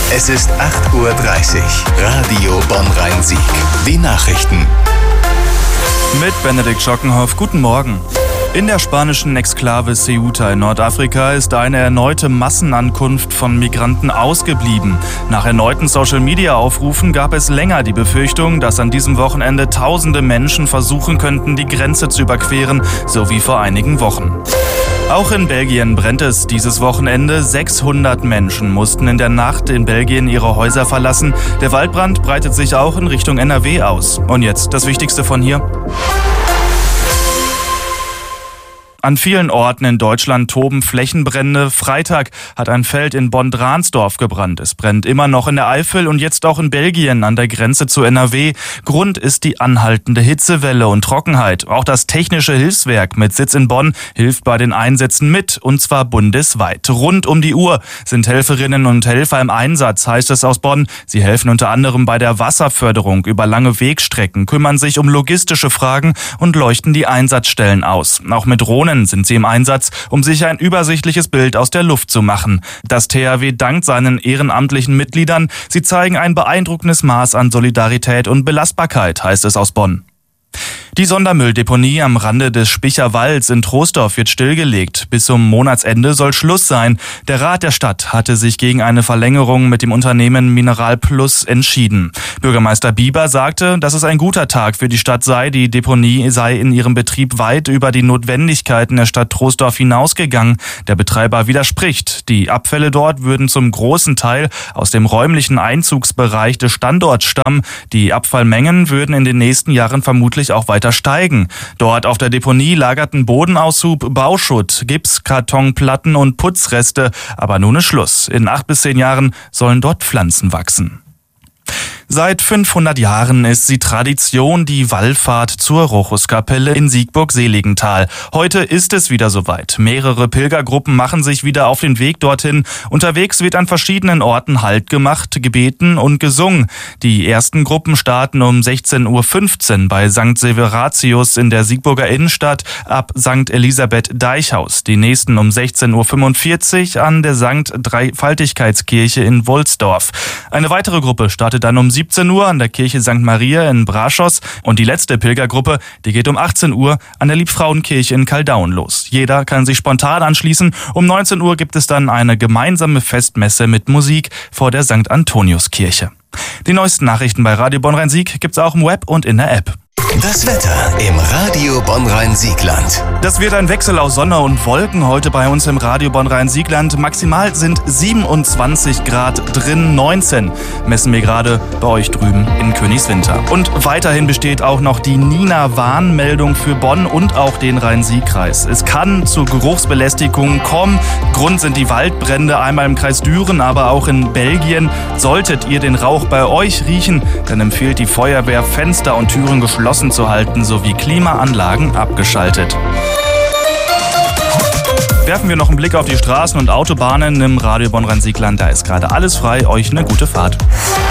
Es ist 8:30 Uhr. Radio Bonn-Rhein-Sieg. Die Nachrichten. Mit Benedikt Schockenhoff, guten Morgen. In der spanischen Exklave Ceuta in Nordafrika ist eine erneute Massenankunft von Migranten ausgeblieben. Nach erneuten Social-Media-Aufrufen gab es länger die Befürchtung, dass an diesem Wochenende tausende Menschen versuchen könnten, die Grenze zu überqueren, so wie vor einigen Wochen. Auch in Belgien brennt es dieses Wochenende. 600 Menschen mussten in der Nacht in Belgien ihre Häuser verlassen. Der Waldbrand breitet sich auch in Richtung NRW aus. Und jetzt das Wichtigste von hier. An vielen Orten in Deutschland toben Flächenbrände. Freitag hat ein Feld in Bonn-Dransdorf gebrannt. Es brennt immer noch in der Eifel und jetzt auch in Belgien an der Grenze zu NRW. Grund ist die anhaltende Hitzewelle und Trockenheit. Auch das Technische Hilfswerk mit Sitz in Bonn hilft bei den Einsätzen mit, und zwar bundesweit. Rund um die Uhr sind Helferinnen und Helfer im Einsatz, heißt es aus Bonn. Sie helfen unter anderem bei der Wasserförderung über lange Wegstrecken, kümmern sich um logistische Fragen und leuchten die Einsatzstellen aus. Auch mit Drohnen sind sie im Einsatz, um sich ein übersichtliches Bild aus der Luft zu machen. Das THW dankt seinen ehrenamtlichen Mitgliedern. Sie zeigen ein beeindruckendes Maß an Solidarität und Belastbarkeit, heißt es aus Bonn. Die Sondermülldeponie am Rande des Spicher Walds in Troisdorf wird stillgelegt. Bis zum Monatsende soll Schluss sein. Der Rat der Stadt hatte sich gegen eine Verlängerung mit dem Unternehmen Mineral Plus entschieden. Bürgermeister Bieber sagte, dass es ein guter Tag für die Stadt sei. Die Deponie sei in ihrem Betrieb weit über die Notwendigkeiten der Stadt Troisdorf hinausgegangen. Der Betreiber widerspricht. Die Abfälle dort würden zum großen Teil aus dem räumlichen Einzugsbereich des Standorts stammen. Die Abfallmengen würden in den nächsten Jahren vermutlich auch weiter steigen. Dort auf der Deponie lagerten Bodenaushub, Bauschutt, Gips, Kartonplatten und Putzreste. Aber nun ist Schluss. In 8 bis 10 Jahren sollen dort Pflanzen wachsen. Seit 500 Jahren ist sie Tradition, die Wallfahrt zur Rochuskapelle in Siegburg-Seligenthal. Heute ist es wieder soweit. Mehrere Pilgergruppen machen sich wieder auf den Weg dorthin. Unterwegs wird an verschiedenen Orten Halt gemacht, gebeten und gesungen. Die ersten Gruppen starten um 16:15 Uhr bei St. Severatius in der Siegburger Innenstadt ab St. Elisabeth Deichhaus. Die nächsten um 16:45 Uhr an der St. Dreifaltigkeitskirche in Wohlsdorf. Eine weitere Gruppe startet dann um 17 Uhr an der Kirche St. Maria in Braschos und die letzte Pilgergruppe, die geht um 18 Uhr an der Liebfrauenkirche in Kaldaun los. Jeder kann sich spontan anschließen. Um 19 Uhr gibt es dann eine gemeinsame Festmesse mit Musik vor der St. Antoniuskirche. Die neuesten Nachrichten bei Radio Bonn-Rhein-Sieg gibt's auch im Web und in der App. Das Wetter im Radio Bonn-Rhein-Siegland. Das wird ein Wechsel aus Sonne und Wolken heute bei uns im Radio Bonn-Rhein-Siegland. Maximal sind 27 Grad, drin 19 messen wir gerade bei euch drüben in Königswinter. Und weiterhin besteht auch noch die Nina-Warnmeldung für Bonn und auch den Rhein-Sieg-Kreis. Es kann zu Geruchsbelästigungen kommen. Grund sind die Waldbrände, einmal im Kreis Düren, aber auch in Belgien. Solltet ihr den Rauch bei euch riechen, dann empfiehlt die Feuerwehr, Fenster und Türen geschlossen zu halten sowie Klimaanlagen abgeschaltet. Werfen wir noch einen Blick auf die Straßen und Autobahnen im Radio Bonn-Rhein-Siegland. Da ist gerade alles frei. Euch eine gute Fahrt.